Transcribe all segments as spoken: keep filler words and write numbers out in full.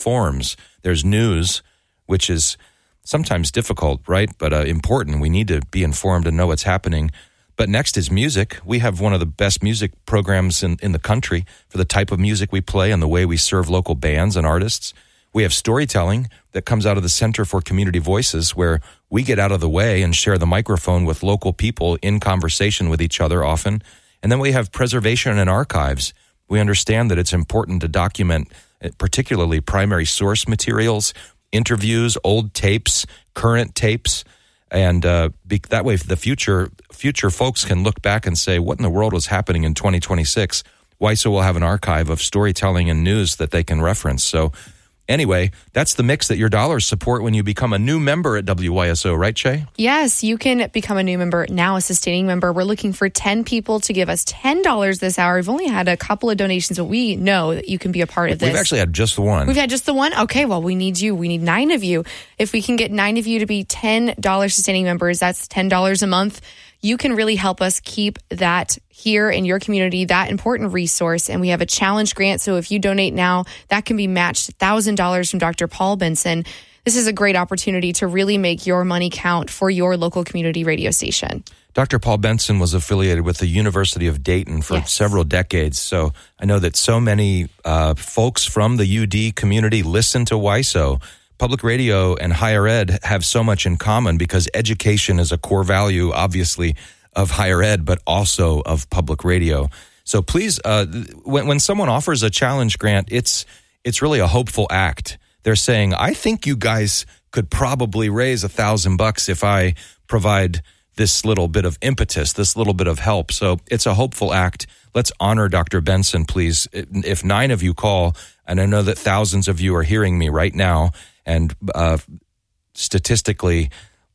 informs. There's news, which is sometimes difficult, right? But uh, important. We need to be informed and know what's happening. But next is music. We have one of the best music programs in, in the country for the type of music we play and the way we serve local bands and artists. We have storytelling that comes out of the Center for Community Voices, where we get out of the way and share the microphone with local people in conversation with each other often. And then we have preservation and archives. We understand that it's important to document particularly primary source materials, interviews, old tapes, current tapes. And uh, be, that way, the future future folks can look back and say, what in the world was happening in twenty twenty-six? W I S O will have an archive of storytelling and news that they can reference. So anyway, that's the mix that your dollars support when you become a new member at W Y S O, right, Shay? Yes, you can become a new member, now a sustaining member. We're looking for ten people to give us ten dollars this hour. We've only had a couple of donations, but we know that you can be a part of this. We've actually had just the one. We've had just the one? Okay, well, we need you. We need nine of you. If we can get nine of you to be ten dollars sustaining members, that's ten dollars a month. You can really help us keep that here in your community, that important resource. And we have a challenge grant. So if you donate now, that can be matched one thousand dollars from Doctor Paul Benson. This is a great opportunity to really make your money count for your local community radio station. Doctor Paul Benson was affiliated with the University of Dayton for yes. several decades. So I know that so many uh, folks from the U D community listen to W I S O. Public radio and higher ed have so much in common because education is a core value, obviously, of higher ed, but also of public radio. So please, uh, when, when someone offers a challenge grant, it's it's really a hopeful act. They're saying, I think you guys could probably raise a thousand bucks if I provide this little bit of impetus, this little bit of help. So it's a hopeful act. Let's honor Doctor Benson, please. If nine of you call, and I know that thousands of you are hearing me right now, and uh, statistically,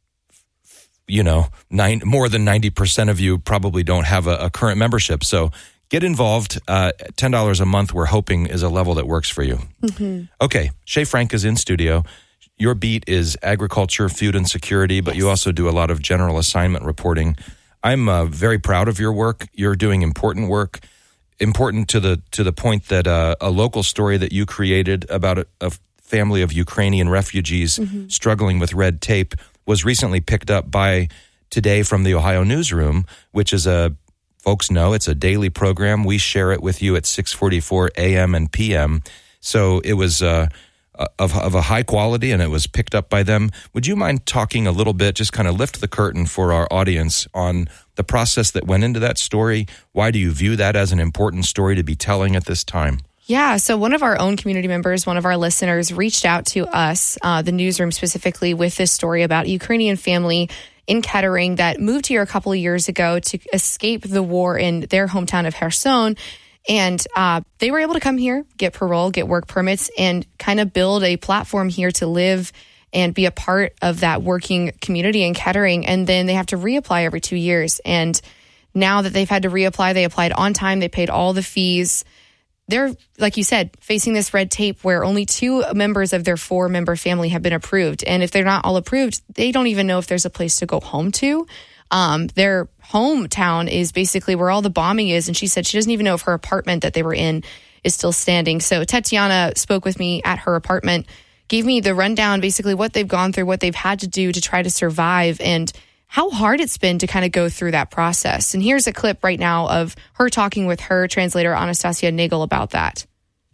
you know, nine, more than ninety percent of you probably don't have a, a current membership. So get involved. Uh, ten dollars a month, we're hoping, is a level that works for you. Mm-hmm. Okay, Shay Frank is in studio. Your beat is agriculture, food, and security, but yes. you also do a lot of general assignment reporting. I'm uh, very proud of your work. You're doing important work, important to the to the point that uh, a local story that you created about a, a family of Ukrainian refugees mm-hmm. struggling with red tape was recently picked up by Today from the Ohio Newsroom, which is a, folks know, it's a daily program. We share it with you at six forty-four a.m. and p m. So it was uh, of, of a high quality, and it was picked up by them. Would you mind talking a little bit, just kind of lift the curtain for our audience on the process that went into that story? Why do you view that as an important story to be telling at this time? Yeah, so one of our own community members, one of our listeners, reached out to us, uh, the newsroom specifically, with this story about a Ukrainian family in Kettering that moved here a couple of years ago to escape the war in their hometown of Kherson. And uh, they were able to come here, get parole, get work permits, and kind of build a platform here to live and be a part of that working community in Kettering. And then they have to reapply every two years. And now that they've had to reapply, they applied on time, they paid all the fees. They're, like you said, facing this red tape where only two members of their four-member family have been approved. And if they're not all approved, they don't even know if there's a place to go home to. Um, their hometown is basically where all the bombing is. And she said she doesn't even know if her apartment that they were in is still standing. So Tatiana spoke with me at her apartment, gave me the rundown, basically what they've gone through, what they've had to do to try to survive, and how hard it's been to kind of go through that process. And here's a clip right now of her talking with her translator, Anastasia Nagel, about that.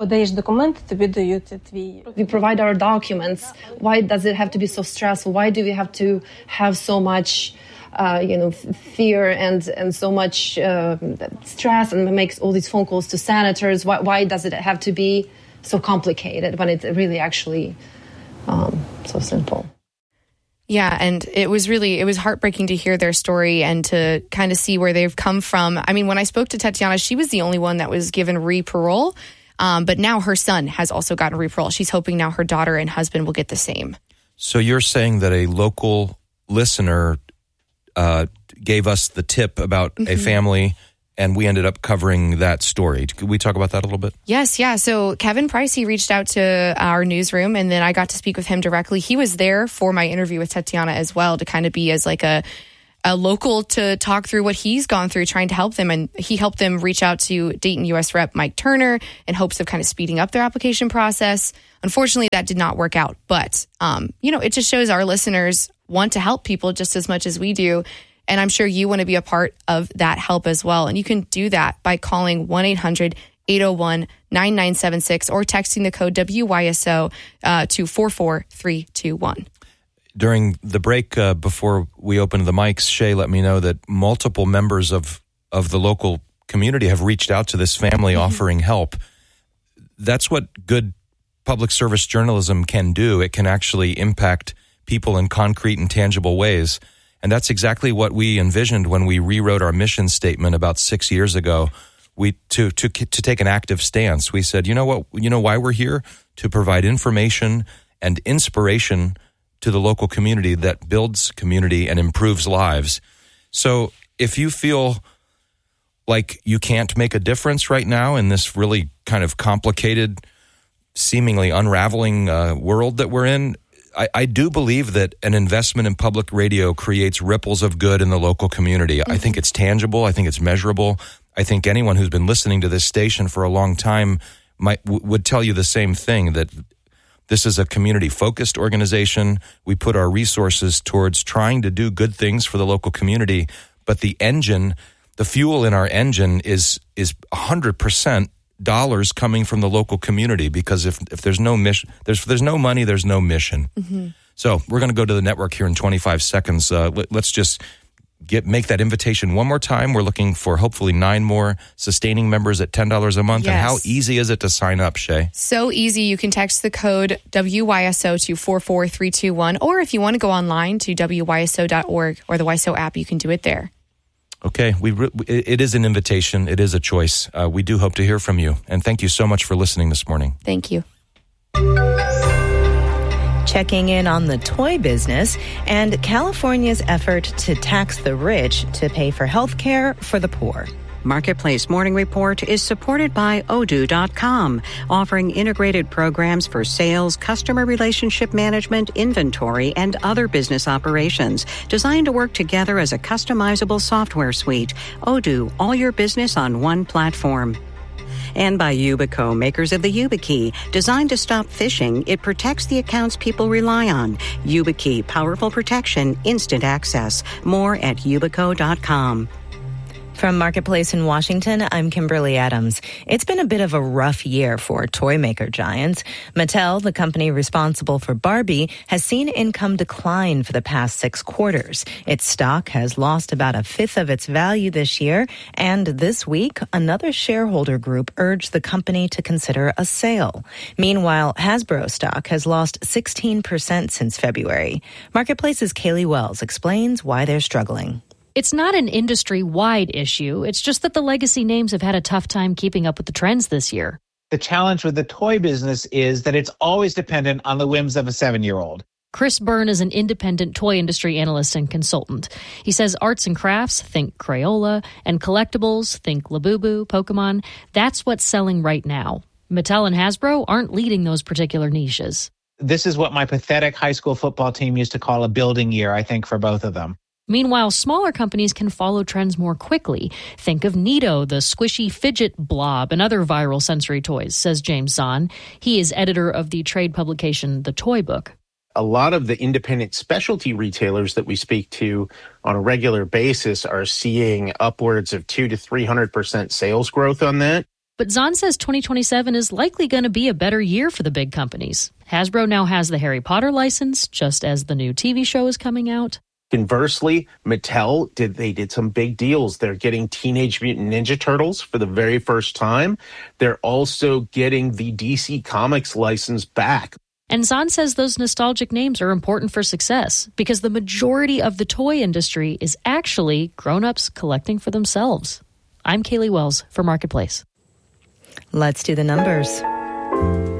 We provide our documents. Why does it have to be so stressful? Why do we have to have so much, uh, you know, fear and, and so much uh, stress and makes all these phone calls to senators? Why, why does it have to be so complicated when it's really actually um, so simple? Yeah, and it was really, it was heartbreaking to hear their story and to kind of see where they've come from. I mean, when I spoke to Tatiana, she was the only one that was given re-parole, um, but now her son has also gotten re-parole. She's hoping now her daughter and husband will get the same. So you're saying that a local listener uh, gave us the tip about mm-hmm. a family, and we ended up covering that story. Could we talk about that a little bit? Yes, yeah. So Kevin Price, he reached out to our newsroom, and then I got to speak with him directly. He was there for my interview with Tatiana as well, to kind of be as like a a local to talk through what he's gone through trying to help them. And he helped them reach out to Dayton U S Rep Mike Turner in hopes of kind of speeding up their application process. Unfortunately, that did not work out. But, um, you know, it just shows our listeners want to help people just as much as we do. And I'm sure you want to be a part of that help as well. And you can do that by calling one eight hundred eight oh one nine nine seven six or texting the code W Y S O uh, to four four three two one. During the break, uh, before we opened the mics, Shay let me know that multiple members of, of the local community have reached out to this family mm-hmm. offering help. That's what good public service journalism can do. It can actually impact people in concrete and tangible ways. And that's exactly what we envisioned when we rewrote our mission statement about six years ago. We to to to take an active stance. We said, you know what, you know why we're here? To provide information and inspiration to the local community that builds community and improves lives. So if you feel like you can't make a difference right now in this really kind of complicated, seemingly unraveling uh, world that we're in, I, I do believe that an investment in public radio creates ripples of good in the local community. Mm-hmm. I think it's tangible. I think it's measurable. I think anyone who's been listening to this station for a long time might w- would tell you the same thing, that this is a community-focused organization. We put our resources towards trying to do good things for the local community, but the engine, the fuel in our engine is is one hundred percent dollars coming from the local community, because if if there's no mission, there's there's no money, there's no mission. Mm-hmm. So we're going to go to the network here in twenty-five seconds. Uh, let, let's just get make that invitation one more time. We're looking for hopefully nine more sustaining members at ten dollars a month. Yes. And how easy is it to sign up, Shay? So easy. You can text the code W Y S O to four four three two one, or if you want to go online to W Y S O dot org or the Y S O app, you can do it there. Okay, we re- it is an invitation. It is a choice. Uh, we do hope to hear from you. And thank you so much for listening this morning. Thank you. Checking in on the toy business and California's effort to tax the rich to pay for health care for the poor. Marketplace Morning Report is supported by Odoo dot com, offering integrated programs for sales, customer relationship management, inventory, and other business operations, designed to work together as a customizable software suite. Odoo, all your business on one platform. And by Yubico, makers of the YubiKey. Designed to stop phishing, it protects the accounts people rely on. YubiKey, powerful protection, instant access. More at Yubico dot com. From Marketplace in Washington, I'm Kimberly Adams. It's been a bit of a rough year for toy maker giants. Mattel, the company responsible for Barbie, has seen income decline for the past six quarters. Its stock has lost about a fifth of its value this year, and this week, another shareholder group urged the company to consider a sale. Meanwhile, Hasbro stock has lost sixteen percent since February. Marketplace's Kaylee Wells explains why they're struggling. It's not an industry-wide issue. It's just that the legacy names have had a tough time keeping up with the trends this year. The challenge with the toy business is that it's always dependent on the whims of a seven-year-old. Chris Byrne is an independent toy industry analyst and consultant. He says arts and crafts, think Crayola, and collectibles, think Labubu, Pokemon, that's what's selling right now. Mattel and Hasbro aren't leading those particular niches. This is what my pathetic high school football team used to call a building year, I think, for both of them. Meanwhile, smaller companies can follow trends more quickly. Think of Neato, the squishy fidget blob, and other viral sensory toys, says James Zahn. He is editor of the trade publication The Toy Book. A lot of the independent specialty retailers that we speak to on a regular basis are seeing upwards of two to three hundred percent sales growth on that. But Zahn says twenty twenty-seven is likely going to be a better year for the big companies. Hasbro now has the Harry Potter license, just as the new T V show is coming out. Conversely, Mattel did they did some big deals. They're getting Teenage Mutant Ninja Turtles for the very first time. They're also getting the D C Comics license back. And Zahn says those nostalgic names are important for success because the majority of the toy industry is actually grown-ups collecting for themselves. I'm Kaylee Wells for Marketplace. Let's do the numbers.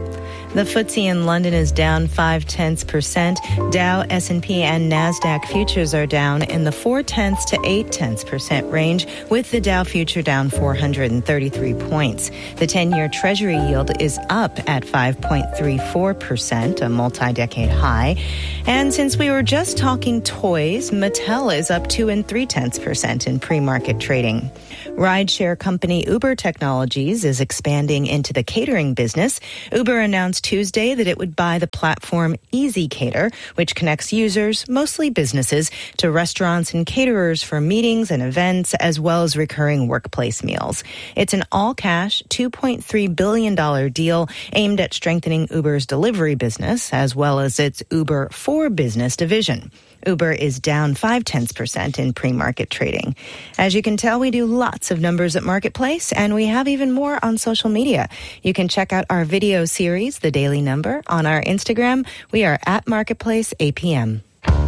The F T S E in London is down five tenths percent. Dow, S and P, and NASDAQ futures are down in the four tenths to eight tenths percent range, with the Dow future down four hundred thirty-three points. The ten-year Treasury yield is up at five point three four percent, a multi-decade high. And since we were just talking toys, Mattel is up two and three tenths percent in pre-market trading. Rideshare company Uber Technologies is expanding into the catering business. Uber announced Tuesday that it would buy the platform EasyCater, which connects users, mostly businesses, to restaurants and caterers for meetings and events, as well as recurring workplace meals. It's an all-cash two point three billion dollars deal aimed at strengthening Uber's delivery business, as well as its Uber for Business division. Uber is down five tenths percent in pre-market trading. As you can tell, we do lots of numbers at Marketplace, and we have even more on social media. You can check out our video series, The Daily Number, on our Instagram. We are at Marketplace A P M.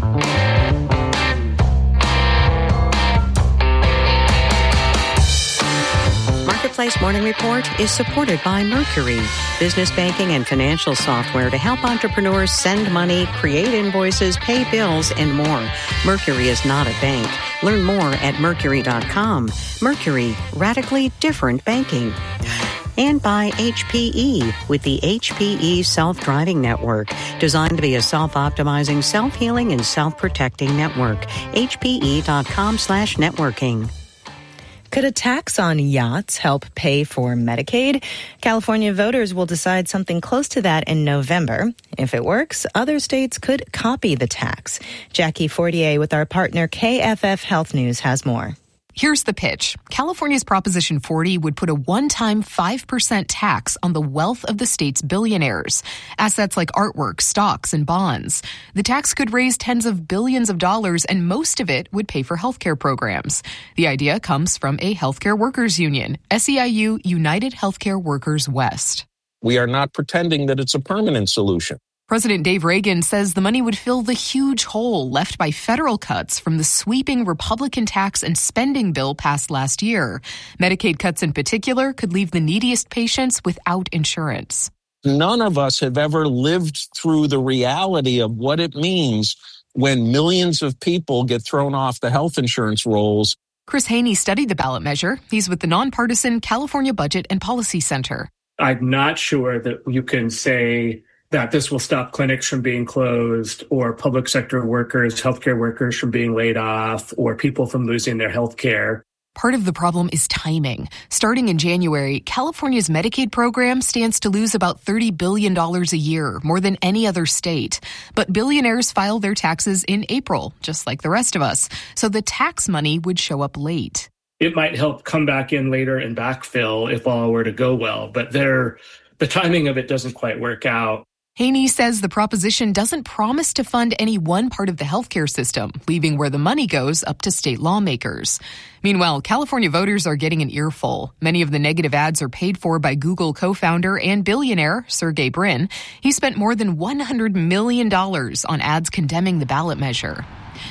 Marketplace Morning Report is supported by Mercury, business banking and financial software to help entrepreneurs send money, create invoices, pay bills, and more. Mercury is not a bank. Learn more at Mercury dot com. Mercury, radically different banking. And by H P E with the H P E Self-Driving Network, designed to be a self-optimizing, self-healing, and self-protecting network. H P E dot com slash networking. Could a tax on yachts help pay for Medicaid? California voters will decide something close to that in November. If it works, other states could copy the tax. Jackie Fortier with our partner K F F Health News has more. Here's the pitch. California's Proposition forty would put a one-time five percent tax on the wealth of the state's billionaires, assets like artwork, stocks, and bonds. The tax could raise tens of billions of dollars, and most of it would pay for healthcare programs. The idea comes from a healthcare workers union, S E I U United Healthcare Workers West. We are not pretending that it's a permanent solution. President Dave Reagan says the money would fill the huge hole left by federal cuts from the sweeping Republican tax and spending bill passed last year. Medicaid cuts in particular could leave the neediest patients without insurance. None of us have ever lived through the reality of what it means when millions of people get thrown off the health insurance rolls. Chris Haney studied the ballot measure. He's with the nonpartisan California Budget and Policy Center. I'm not sure that you can say that this will stop clinics from being closed or public sector workers, healthcare workers from being laid off or people from losing their health care. Part of the problem is timing. Starting in January, California's Medicaid program stands to lose about thirty billion dollars a year, more than any other state. But billionaires file their taxes in April, just like the rest of us, so the tax money would show up late. It might help come back in later and backfill if all were to go well, but there, the timing of it doesn't quite work out. Haney says the proposition doesn't promise to fund any one part of the healthcare system, leaving where the money goes up to state lawmakers. Meanwhile, California voters are getting an earful. Many of the negative ads are paid for by Google co-founder and billionaire Sergey Brin. He spent more than one hundred million dollars on ads condemning the ballot measure.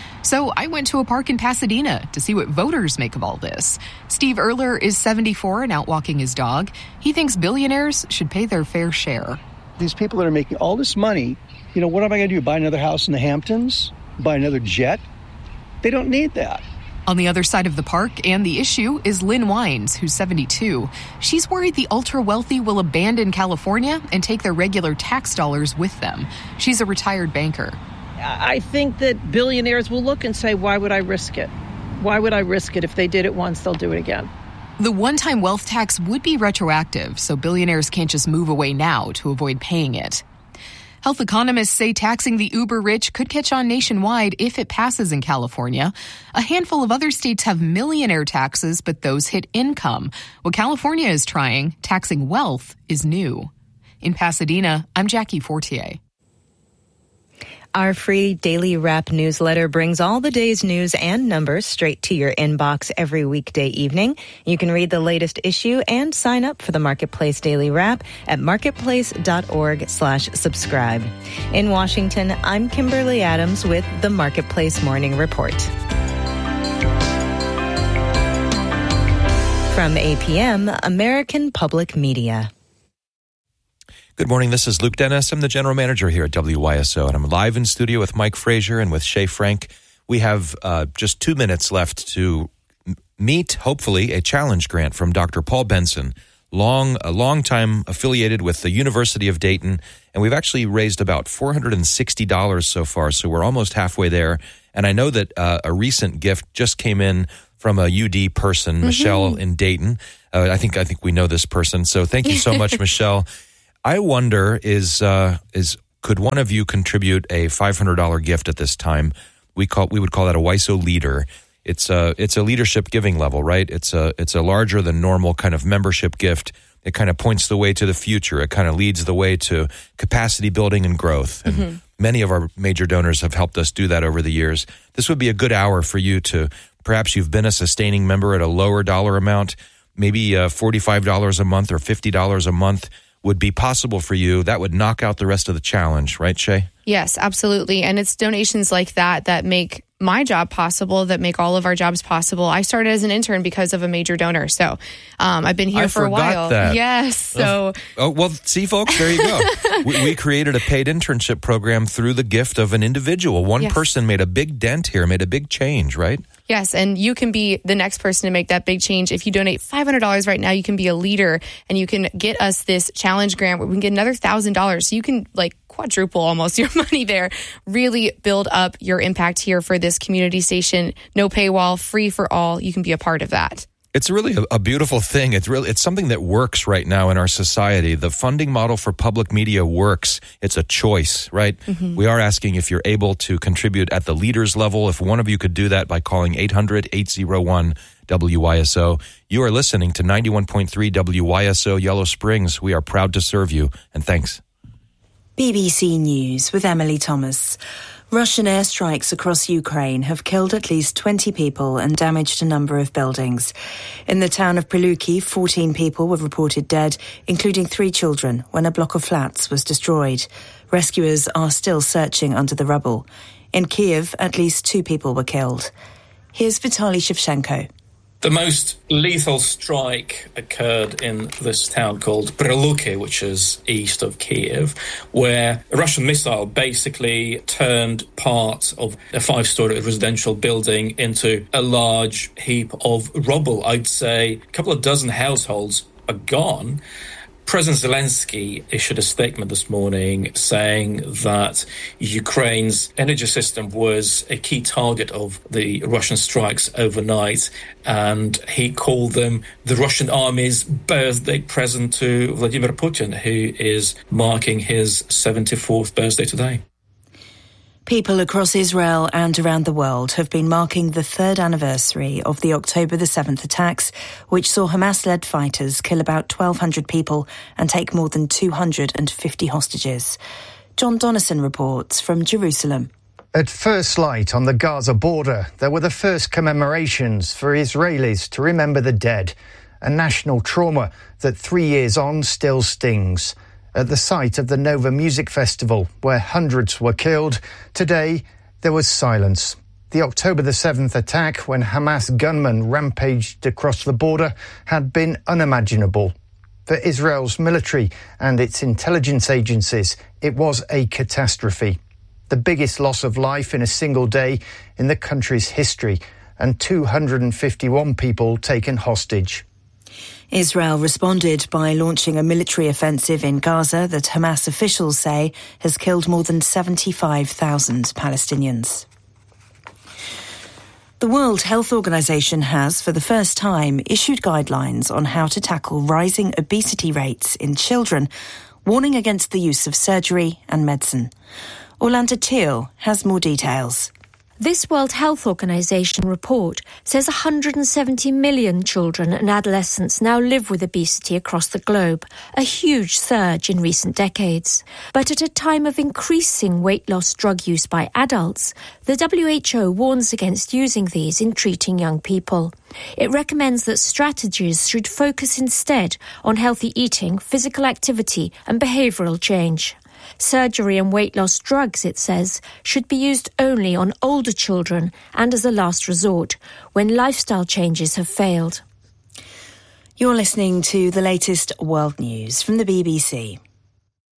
So I went to a park in Pasadena to see what voters make of all this. Steve Erler is seventy-four and out walking his dog. He thinks billionaires should pay their fair share. These people that are making all this money, you know, what am I going to do? Buy another house in the Hamptons? Buy another jet? They don't need that. On the other side of the park and the issue is Lynn Wines, who's seventy-two. She's worried the ultra-wealthy will abandon California and take their regular tax dollars with them. She's a retired banker. I think that billionaires will look and say, why would I risk it? Why would I risk it? If they did it once, they'll do it again. The one-time wealth tax would be retroactive, so billionaires can't just move away now to avoid paying it. Health economists say taxing the uber-rich could catch on nationwide if it passes in California. A handful of other states have millionaire taxes, but those hit income. What California is trying, taxing wealth, is new. In Pasadena, I'm Jackie Fortier. Our free daily wrap newsletter brings all the day's news and numbers straight to your inbox every weekday evening. You can read the latest issue and sign up for the Marketplace Daily Wrap at marketplace.org slash subscribe. In Washington, I'm Kimberly Adams with the Marketplace Morning Report. From A P M, American Public Media. Good morning. This is Luke Dennis. I'm the general manager here at W Y S O, and I'm live in studio with Mike Frazier and with Shay Frank. We have uh, just two minutes left to m- meet, hopefully, a challenge grant from Doctor Paul Benson, long a long time affiliated with the University of Dayton, and we've actually raised about four hundred sixty dollars so far, so we're almost halfway there. And I know that uh, a recent gift just came in from a U D person, mm-hmm. Michelle in Dayton. Uh, I think I think we know this person, so thank you so much, Michelle. I wonder, is uh, is could one of you contribute a five hundred dollars gift at this time? We call we would call that a W Y S O leader. It's a it's a leadership giving level, right? It's a it's a larger than normal kind of membership gift. It kind of points the way to the future. It kind of leads the way to capacity building and growth. And mm-hmm. many of our major donors have helped us do that over the years. This would be a good hour for you to, perhaps you've been a sustaining member at a lower dollar amount, maybe uh, forty-five dollars a month or fifty dollars a month would be possible for you. That would knock out the rest of the challenge, right, Shay? Yes, absolutely. And it's donations like that that make my job possible, that make all of our jobs possible. I started as an intern because of a major donor. So um, I've been here I for a while. That. Yes. So, oh, well, see, folks, there you go. we, we created a paid internship program through the gift of an individual. One yes. person made a big dent here, made a big change, right? Yes, and you can be the next person to make that big change. If you donate five hundred dollars right now, you can be a leader, and you can get us this challenge grant where we can get another one thousand dollars. So you can like quadruple almost your money there. Really build up your impact here for this community station. No paywall, free for all. You can be a part of that. It's really a, a beautiful thing. It's really it's something that works right now in our society. The funding model for public media works. It's a choice, right? Mm-hmm. We are asking if you're able to contribute at the leaders level. If one of you could do that by calling eight hundred, eight oh one, W Y S O. You are listening to ninety-one point three W Y S O Yellow Springs. We are proud to serve you, and thanks. B B C News with Emily Thomas. Russian airstrikes across Ukraine have killed at least twenty people and damaged a number of buildings. In the town of Priluki, fourteen people were reported dead, including three children, when a block of flats was destroyed. Rescuers are still searching under the rubble. In Kiev, at least two people were killed. Here's Vitaly Shevchenko. The most lethal strike occurred in this town called Priluki, which is east of Kiev, where a Russian missile basically turned part of a five-story residential building into a large heap of rubble. I'd say a couple of dozen households are gone. President Zelensky issued a statement this morning saying that Ukraine's energy system was a key target of the Russian strikes overnight, and he called them the Russian army's birthday present to Vladimir Putin, who is marking his seventy-fourth birthday today. People across Israel and around the world have been marking the third anniversary of the October the seventh attacks, which saw Hamas-led fighters kill about twelve hundred people and take more than two hundred fifty hostages. John Donnison reports from Jerusalem. At first light on the Gaza border, there were the first commemorations for Israelis to remember the dead, a national trauma that three years on still stings. At the site of the Nova Music Festival, where hundreds were killed, today there was silence. The October the seventh attack, when Hamas gunmen rampaged across the border, had been unimaginable. For Israel's military and its intelligence agencies, it was a catastrophe. The biggest loss of life in a single day in the country's history, and two hundred fifty-one people taken hostage. Israel responded by launching a military offensive in Gaza that Hamas officials say has killed more than seventy-five thousand Palestinians. The World Health Organization has, for the first time, issued guidelines on how to tackle rising obesity rates in children, warning against the use of surgery and medicine. Orlando Teal has more details. This World Health Organization report says one hundred seventy million children and adolescents now live with obesity across the globe, a huge surge in recent decades. But at a time of increasing weight loss drug use by adults, the W H O warns against using these in treating young people. It recommends that strategies should focus instead on healthy eating, physical activity, and behavioral change. Surgery and weight loss drugs, it says, should be used only on older children and as a last resort, when lifestyle changes have failed. You're listening to the latest world news from the B B C.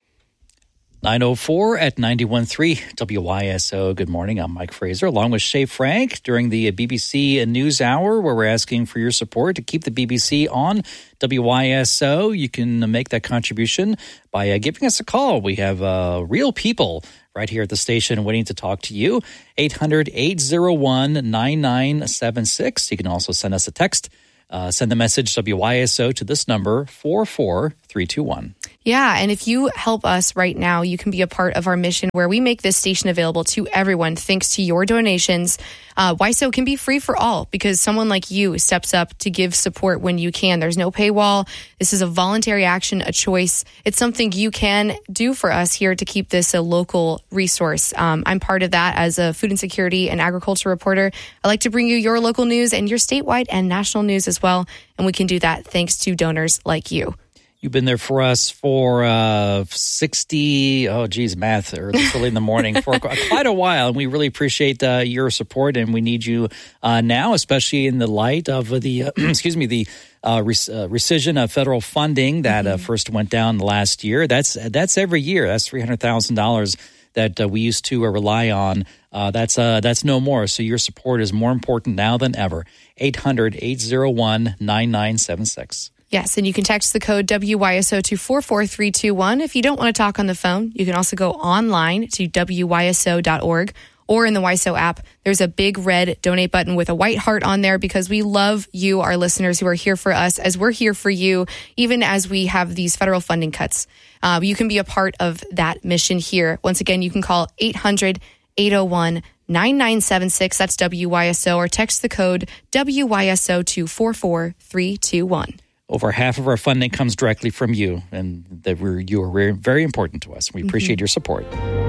nine oh four at ninety-one point three W Y S O. Good morning. I'm Mike Fraser, along with Shay Frank, during the B B C News Hour, where we're asking for your support to keep the B B C on W Y S O. You can make that contribution by uh, giving us a call. We have uh, real people right here at the station waiting to talk to you. eight hundred, eight oh one, nine nine seven six. You can also send us a text. Uh, send the message W Y S O to this number, four four three two one. Yeah, and if you help us right now, you can be a part of our mission where we make this station available to everyone thanks to your donations. Uh, Y S O can be free for all because someone like you steps up to give support when you can. There's no paywall. This is a voluntary action, a choice. It's something you can do for us here to keep this a local resource. Um, I'm part of that as a food insecurity and agriculture reporter. I like to bring you your local news and your statewide and national news as well, and we can do that thanks to donors like you. You've been there for us for uh, sixty, oh, geez, math, or early in the morning, for quite a while. And we really appreciate uh, your support, and we need you uh, now, especially in the light of the, uh, excuse me, the uh, res- uh, rescission of federal funding that uh, first went down last year. That's that's every year. That's three hundred thousand dollars that uh, we used to uh, rely on. Uh, that's uh, that's no more. So your support is more important now than ever. eight hundred, eight oh one, nine nine seven six. Yes, and you can text the code W Y S O to four four three two one. If you don't want to talk on the phone, you can also go online to W Y S O dot org or in the Y S O app. There's a big red donate button with a white heart on there because we love you, our listeners who are here for us, as we're here for you, even as we have these federal funding cuts. Uh, you can be a part of that mission here. Once again, you can call eight hundred, eight oh one, nine nine seven six. That's W Y S O, or text the code W Y S O to four four three two one. Over half of our funding comes directly from you, and that we're, you are very important to us. We appreciate mm-hmm. your support.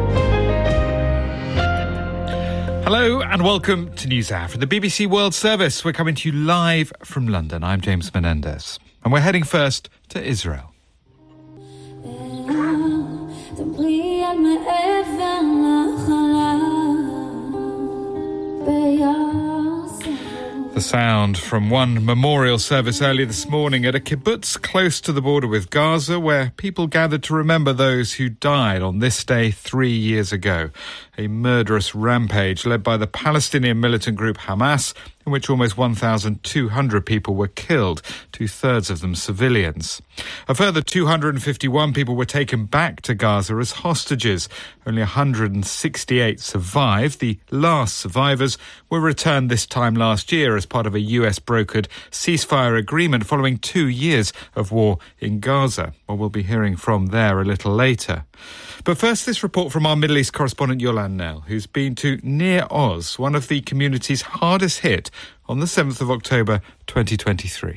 Hello and welcome to NewsHour from the B B C World Service. We're coming to you live from London. I'm James Menendez, and we're heading first to Israel. The sound from one memorial service early this morning at a kibbutz close to the border with Gaza, where people gathered to remember those who died on this day three years ago. A murderous rampage led by the Palestinian militant group Hamas, in which almost one thousand two hundred people were killed, two-thirds of them civilians. A further two hundred fifty-one people were taken back to Gaza as hostages. Only one hundred sixty-eight survived. The last survivors were returned this time last year as part of a U S-brokered ceasefire agreement following two years of war in Gaza. Well, we'll be hearing from there a little later. But first, this report from our Middle East correspondent Yolande Knell, who's been to Nir Oz, one of the communities hardest hit, on the seventh of October twenty twenty-three.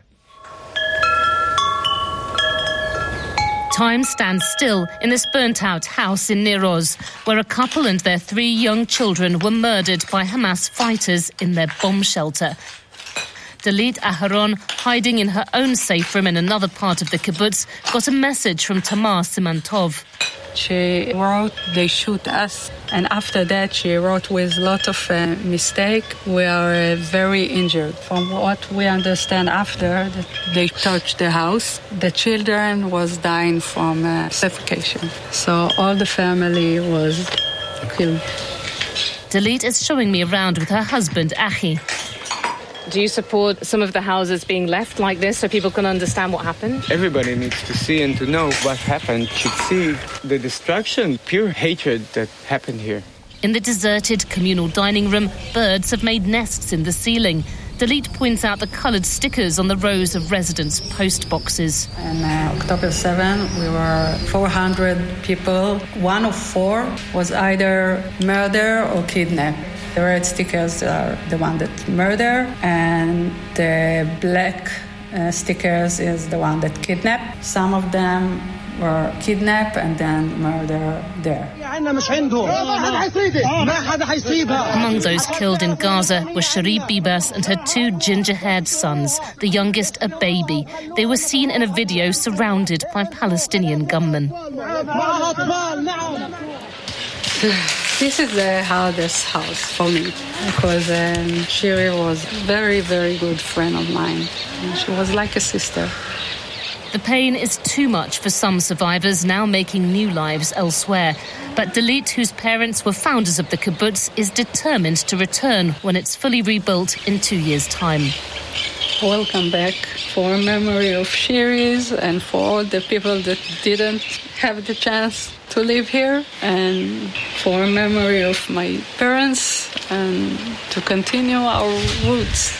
Time stands still in this burnt-out house in Nir Oz, where a couple and their three young children were murdered by Hamas fighters in their bomb shelter. Dalit Aharon, hiding in her own safe room in another part of the kibbutz, got a message from Tamar Simantov. She wrote, they shoot us. And after that, she wrote with a lot of uh, mistake. We are uh, very injured. From what we understand after, that they touched the house. The children was dying from uh, suffocation. So all the family was killed. Dalit is showing me around with her husband, Achi. Do you support some of the houses being left like this so people can understand what happened? Everybody needs to see and to know what happened, should see the destruction, pure hatred that happened here. In the deserted communal dining room, birds have made nests in the ceiling. Dalit points out the coloured stickers on the rows of residents' post boxes. On uh, October seventh, we were four hundred people. One of four was either murder or kidnapped. The red stickers are the one that murder, and the black uh, stickers is the one that kidnap. Some of them were kidnapped and then murder there. Among those killed in Gaza were Cherie Bibas and her two ginger-haired sons, the youngest a baby. They were seen in a video surrounded by Palestinian gunmen. This is the hardest house for me because um, Cherie was a very, very good friend of mine. And she was like a sister. The pain is too much for some survivors, now making new lives elsewhere. But Dalit, whose parents were founders of the kibbutz, is determined to return when it's fully rebuilt in two years' time. Welcome back for memory of Shiris and for all the people that didn't have the chance to live here, and for memory of my parents, and to continue our roots.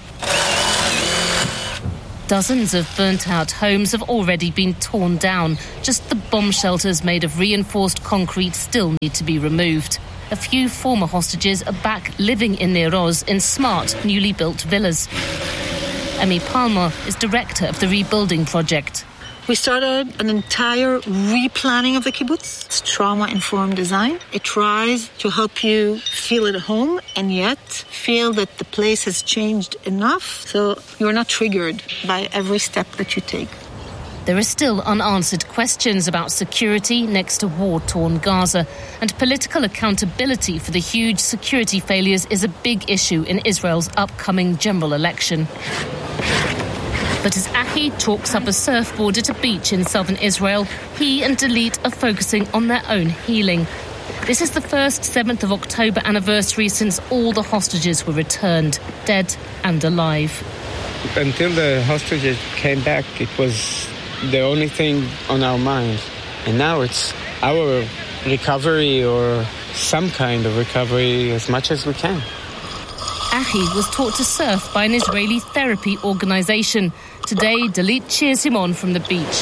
Dozens of burnt-out homes have already been torn down. Just the bomb shelters made of reinforced concrete still need to be removed. A few former hostages are back living in Nir Oz in smart, newly built villas. Emmy Palmer is director of the rebuilding project. We started an entire replanning of the kibbutz. It's trauma-informed design. It tries to help you feel at home and yet feel that the place has changed enough so you're not triggered by every step that you take. There are still unanswered questions about security next to war-torn Gaza, and political accountability for the huge security failures is a big issue in Israel's upcoming general election. But as Ahi chalks up a surfboard at a beach in southern Israel, he and Dalit are focusing on their own healing. This is the first seventh of October anniversary since all the hostages were returned, dead and alive. Until the hostages came back, it was the only thing on our minds. And now it's our recovery, or some kind of recovery, as much as we can. Ahi was taught to surf by an Israeli therapy organisation. Today, Dalit cheers him on from the beach.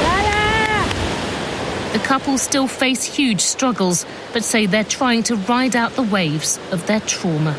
The couple still face huge struggles, but say they're trying to ride out the waves of their trauma.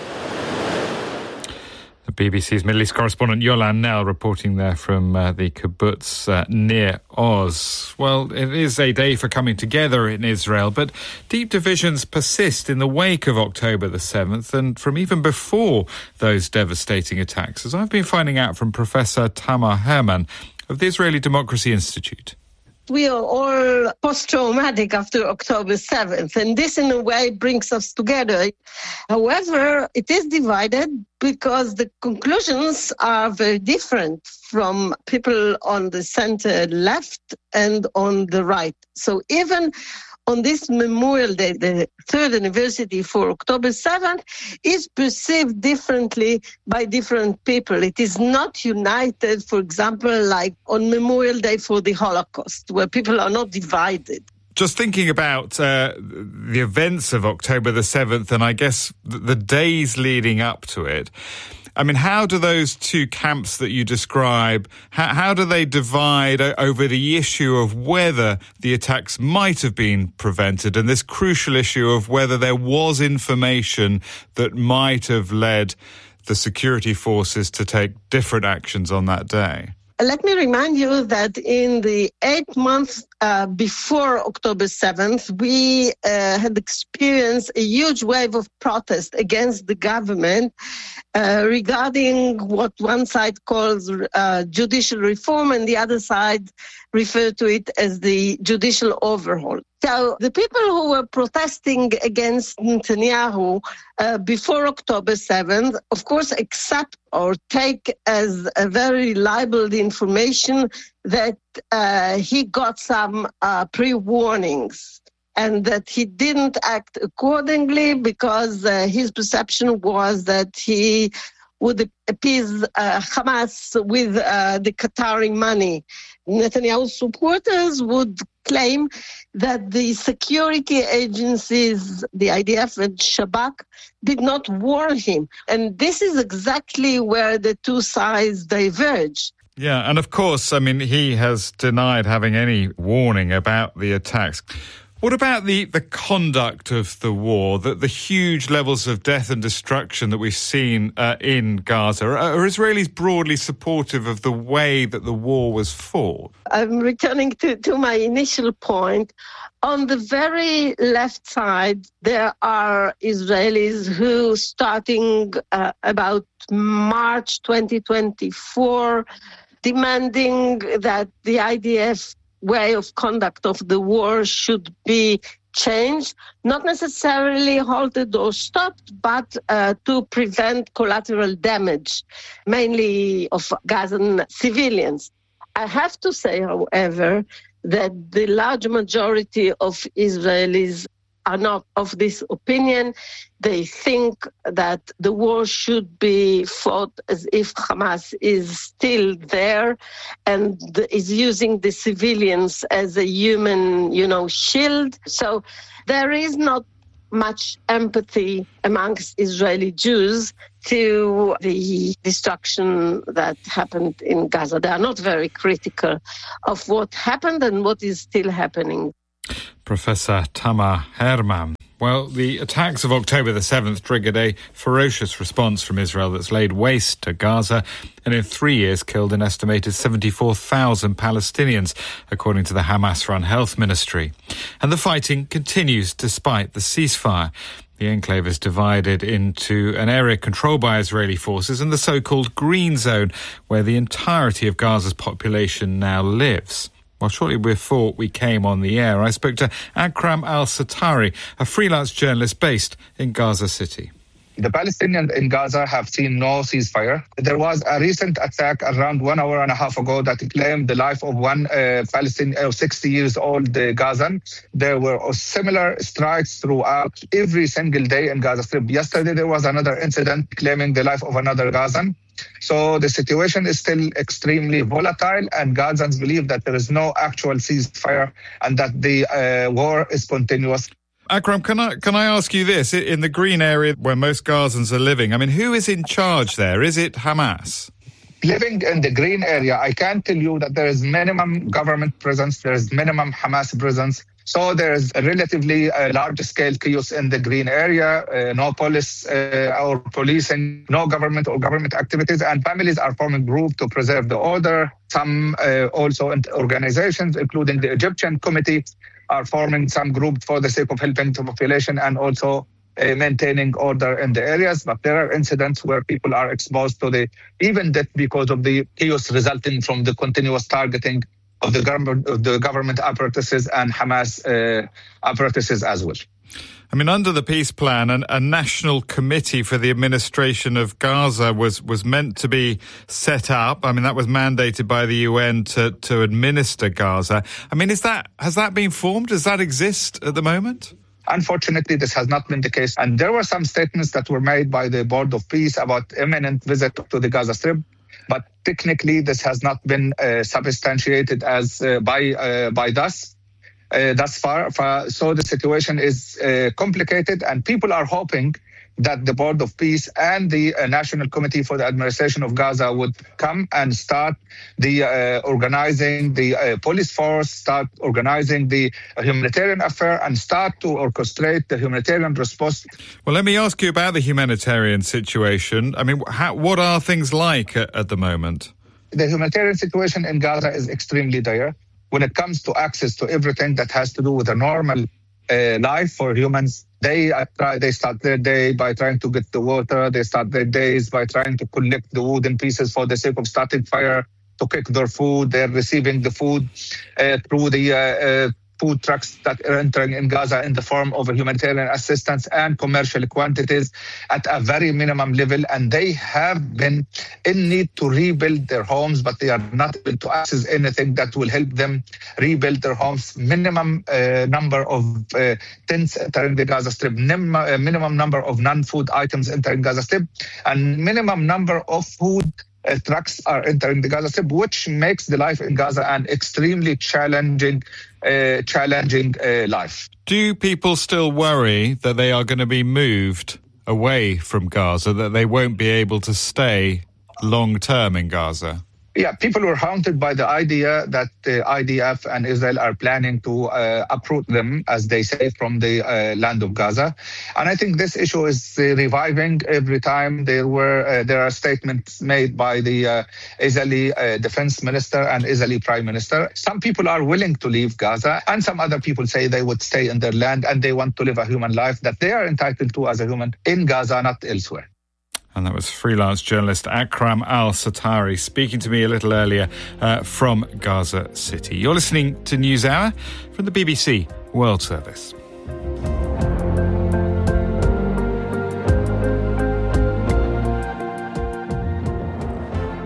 The B B C's Middle East correspondent Yolan Nell reporting there from uh, the kibbutz uh, Nir Oz. Well, it is a day for coming together in Israel, but deep divisions persist in the wake of October the seventh and from even before those devastating attacks, as I've been finding out from Professor Tamar Herman of the Israeli Democracy Institute. We are all post-traumatic after October seventh, and this in a way brings us together. However, it is divided because the conclusions are very different from people on the center left and on the right. So even on this Memorial Day, the third anniversary for October seventh, is perceived differently by different people. It is not united, for example, like on Memorial Day for the Holocaust, where people are not divided. Just thinking about uh, the events of October the seventh, and I guess the days leading up to it, I mean, how do those two camps that you describe, how, how do they divide over the issue of whether the attacks might have been prevented, and this crucial issue of whether there was information that might have led the security forces to take different actions on that day? Let me remind you that in the eight months uh, before October seventh, we uh, had experienced a huge wave of protest against the government uh, regarding what one side calls uh, judicial reform and the other side refer to it as the judicial overhaul. So the people who were protesting against Netanyahu uh, before October seventh, of course, accept or take as a very reliable the information that uh, he got some uh, pre-warnings and that he didn't act accordingly because uh, his perception was that he would appease uh, Hamas with uh, the Qatari money. Netanyahu's supporters would claim that the security agencies, the I D F and Shabak, did not warn him. And this is exactly where the two sides diverge. Yeah, and of course, I mean, he has denied having any warning about the attacks. What about the, the conduct of the war, the, the huge levels of death and destruction that we've seen uh, in Gaza? Are, are Israelis broadly supportive of the way that the war was fought? I'm returning to, to my initial point. On the very left side, there are Israelis who, starting uh, about March twenty twenty-four, demanding that the I D F way of conduct of the war should be changed, not necessarily halted or stopped, but uh, to prevent collateral damage, mainly of Gazan civilians. I have to say, however, that the large majority of Israelis are not of this opinion. They think that the war should be fought as if Hamas is still there and is using the civilians as a human, you know, shield. So there is not much empathy amongst Israeli Jews to the destruction that happened in Gaza. They are not very critical of what happened and what is still happening. Professor Tamar Herman. Well, the attacks of October the seventh triggered a ferocious response from Israel that's laid waste to Gaza and in three years killed an estimated seventy-four thousand Palestinians, according to the Hamas-run health ministry. And the fighting continues despite the ceasefire. The enclave is divided into an area controlled by Israeli forces and the so-called Green Zone, where the entirety of Gaza's population now lives. Well, shortly before we came on the air, I spoke to Akram al-Satari, a freelance journalist based in Gaza City. The Palestinians in Gaza have seen no ceasefire. There was a recent attack around one hour and a half ago that claimed the life of one uh, Palestinian, uh, sixty years old uh, Gazan. There were similar strikes throughout every single day in Gaza Strip. Yesterday, there was another incident claiming the life of another Gazan. So the situation is still extremely volatile, and Gazans believe that there is no actual ceasefire and that the uh, war is continuous. Akram, can I can I ask you this? In the green area where most Gazans are living, I mean, who is in charge there? Is it Hamas? Living in the green area, I can tell you that there is minimum government presence, there is minimum Hamas presence. So there's a relatively uh, large-scale chaos in the green area, uh, no police uh, or policing, no government or government activities, and families are forming groups to preserve the order. Some uh, also organizations, including the Egyptian Committee, are forming some groups for the sake of helping the population and also uh, maintaining order in the areas. But there are incidents where people are exposed to the even death because of the chaos resulting from the continuous targeting of the government, of the government apparatuses and Hamas uh, apparatuses as well. I mean, under the peace plan, an, a national committee for the administration of Gaza was, was meant to be set up. I mean, that was mandated by the U N to, to administer Gaza. I mean, is that has that been formed? Does that exist at the moment? Unfortunately, this has not been the case. And there were some statements that were made by the Board of Peace about imminent visit to the Gaza Strip. But technically, this has not been uh, substantiated as uh, by uh, by thus uh, thus far. So the situation is uh, complicated, and people are hoping that the Board of Peace and the uh, National Committee for the Administration of Gaza would come and start the uh, organizing the uh, police force, start organizing the uh, humanitarian affair, and start to orchestrate the humanitarian response. Well, let me ask you about the humanitarian situation. I mean, how, what are things like at, at the moment? The humanitarian situation in Gaza is extremely dire when it comes to access to everything that has to do with a normal uh, life for humans. They uh, try, they start their day by trying to get the water. They start their days by trying to collect the wooden pieces for the sake of starting fire, to cook their food. They're receiving the food uh, through the uh, uh, food trucks that are entering in Gaza in the form of a humanitarian assistance and commercial quantities at a very minimum level. And they have been in need to rebuild their homes, but they are not able to access anything that will help them rebuild their homes. Minimum uh, number of uh, tents entering the Gaza Strip, nim- uh, minimum number of non-food items entering Gaza Strip, and minimum number of food Uh, trucks are entering the Gaza Strip, which makes the life in Gaza an extremely challenging, uh, challenging uh, life. Do people still worry that they are going to be moved away from Gaza, that they won't be able to stay long term in Gaza? Yeah, people were haunted by the idea that the I D F and Israel are planning to uh, uproot them, as they say, from the uh, land of Gaza. And I think this issue is uh, reviving every time there were uh, there are statements made by the uh, Israeli uh, defense minister and Israeli prime minister. Some people are willing to leave Gaza, and some other people say they would stay in their land and they want to live a human life that they are entitled to as a human in Gaza, not elsewhere. And that was freelance journalist Akram al-Satari speaking to me a little earlier uh, from Gaza City. You're listening to NewsHour from the B B C World Service.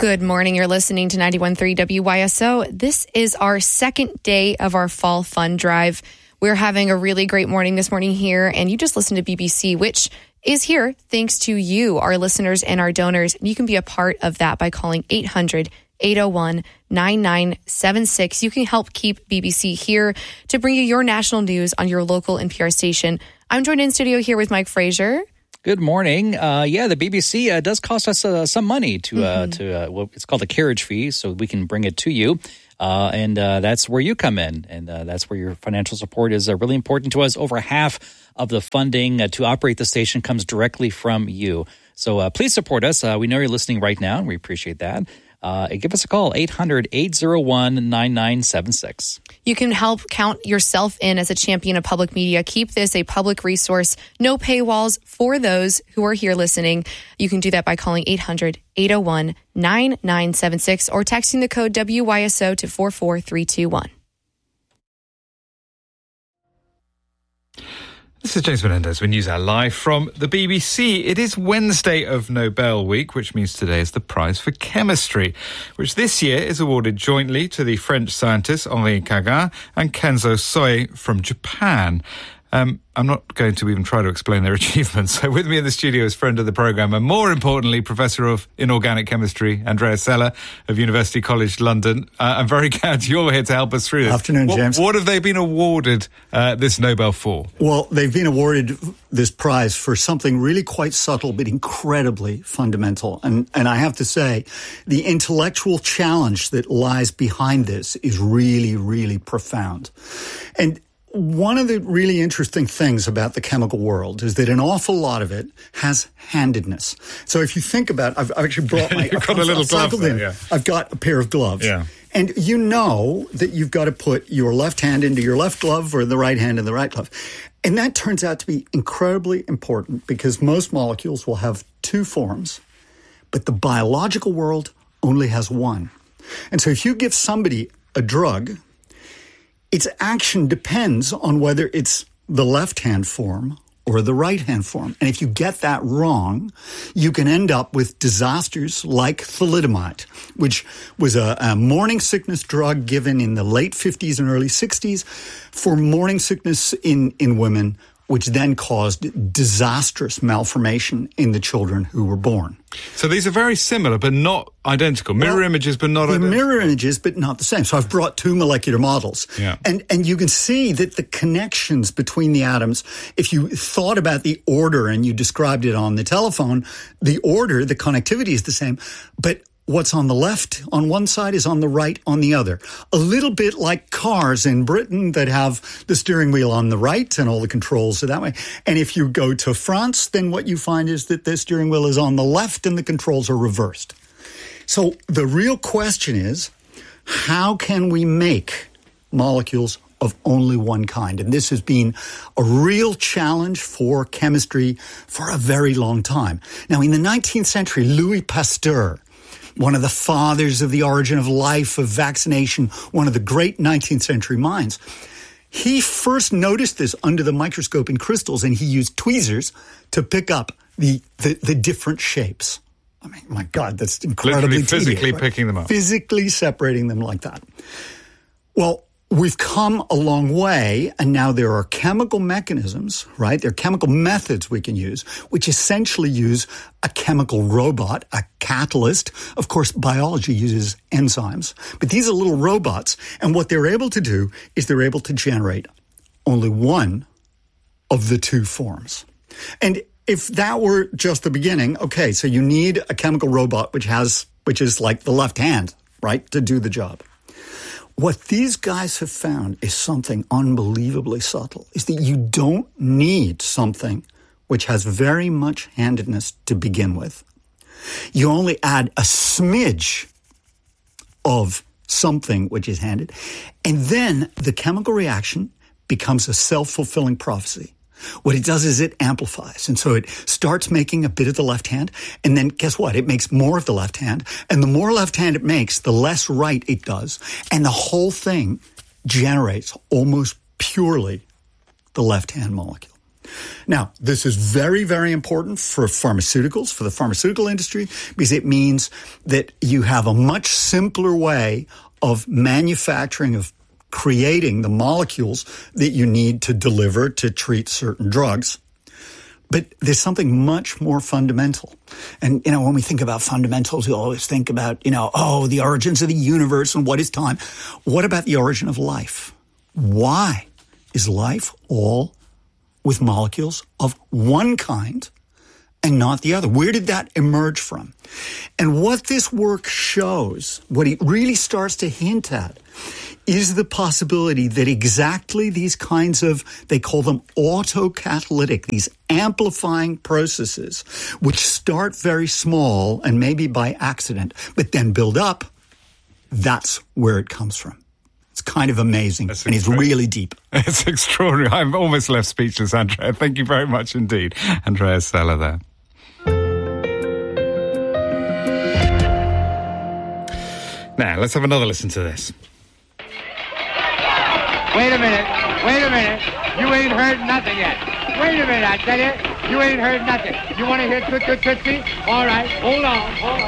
Good morning. You're listening to ninety-one point three W Y S O. This is our second day of our fall fund drive. We're having a really great morning this morning here, and you just listened to B B C, which is here thanks to you, our listeners and our donors. You can be a part of that by calling eight hundred, eight oh one, nine nine seven six. You can help keep B B C here to bring you your national news on your local N P R station. I'm joined in studio here with Mike Frazier. Good morning. Uh, yeah, the B B C uh, does cost us uh, some money to mm-hmm. uh, to uh, well, it's called a carriage fee, so we can bring it to you, uh, and uh, that's where you come in, and uh, that's where your financial support is uh, really important to us. Over half of the funding uh, to operate the station comes directly from you. So uh, please support us. Uh, we know you're listening right now, and we appreciate that. Uh, give us a call, eight hundred, eight oh one, nine nine seven six. You can help count yourself in as a champion of public media. Keep this a public resource. No paywalls for those who are here listening. You can do that by calling eight hundred, eight oh one, nine nine seven six or texting the code W Y S O to four four three two one. This is James Menendez with NewsHour Live from the B B C. It is Wednesday of Nobel Week, which means today is the Prize for Chemistry, which this year is awarded jointly to the French scientists Henri Cagin and Kenzo Soi from Japan. Um, I'm not going to even try to explain their achievements. So with me in the studio is friend of the programme and, more importantly, Professor of Inorganic Chemistry, Andrea Sella of University College London. Uh, I'm very glad you're here to help us through this. Afternoon, what, James. What have they been awarded uh, this Nobel for? Well, they've been awarded this prize for something really quite subtle but incredibly fundamental. And, and I have to say, the intellectual challenge that lies behind this is really, really profound. And one of the really interesting things about the chemical world is that an awful lot of it has handedness. So if you think about, I've, I've actually brought my, You've got a little glove there, yeah. I've got a pair of gloves. Yeah. And you know that you've got to put your left hand into your left glove or the right hand in the right glove. And that turns out to be incredibly important because most molecules will have two forms, but the biological world only has one. And so if you give somebody a drug, its action depends on whether it's the left-hand form or the right-hand form. And if you get that wrong, you can end up with disasters like thalidomide, which was a, a morning sickness drug given in the late fifties and early sixties for morning sickness in, in women, which then caused disastrous malformation in the children who were born. So these are very similar, but not identical. Mirror well, images, but not they're identical. Mirror images, but not the same. So I've brought two molecular models. Yeah. And, and you can see that the connections between the atoms, if you thought about the order and you described it on the telephone, the order, the connectivity is the same, but what's on the left on one side is on the right on the other. A little bit like cars in Britain that have the steering wheel on the right and all the controls are that way. And if you go to France, then what you find is that the steering wheel is on the left and the controls are reversed. So the real question is, how can we make molecules of only one kind? And this has been a real challenge for chemistry for a very long time. Now, in the nineteenth century, Louis Pasteur, one of the fathers of the origin of life, of vaccination, one of the great nineteenth century minds, he first noticed this under the microscope in crystals, and he used tweezers to pick up the, the, the different shapes. I mean, my God, that's incredibly Literally physically tedious, right? picking them up. Physically separating them like that. Well, we've come a long way, and now there are chemical mechanisms, right? There are chemical methods we can use, which essentially use a chemical robot, a catalyst. Of course, biology uses enzymes, but these are little robots, and what they're able to do is they're able to generate only one of the two forms. And if that were just the beginning, okay, so you need a chemical robot which has, which is like the left hand, right, to do the job. What these guys have found is something unbelievably subtle, is that you don't need something which has very much handedness to begin with. You only add a smidge of something which is handed, and then the chemical reaction becomes a self-fulfilling prophecy. What it does is it amplifies. And so it starts making a bit of the left hand. And then guess what? It makes more of the left hand. And the more left hand it makes, the less right it does. And the whole thing generates almost purely the left hand molecule. Now, this is very, very important for pharmaceuticals, for the pharmaceutical industry, because it means that you have a much simpler way of manufacturing, of creating the molecules that you need to deliver to treat certain drugs. But there's something much more fundamental. And, you know, when we think about fundamentals, we always think about, you know, oh, the origins of the universe and what is time. What about the origin of life? Why is life all with molecules of one kind and not the other? Where did that emerge from? And what this work shows, what it really starts to hint at, is the possibility that exactly these kinds of, they call them autocatalytic, these amplifying processes, which start very small and maybe by accident, but then build up, that's where it comes from. It's kind of amazing, That's and it's really deep. It's extraordinary. I'm almost left speechless, Andrea. Thank you very much indeed. Andrea Sella there. Now, let's have another listen to this. Wait a minute. Wait a minute. You ain't heard nothing yet. Wait a minute, I tell you. You ain't heard nothing. You want to hear Toot Toot Tootsie? All right. Hold on. Hold